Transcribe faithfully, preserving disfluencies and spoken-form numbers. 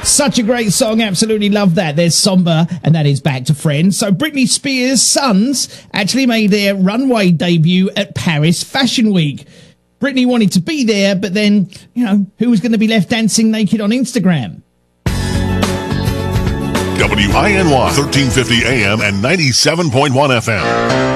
Such a great song. Absolutely love that. There's Somber, and that is Back to Friends. So Britney Spears' sons actually made their runway debut at Paris Fashion Week. Britney wanted to be there, but then, you know, who was going to be left dancing naked on Instagram? W I N Y, thirteen fifty A M and ninety-seven point one F M.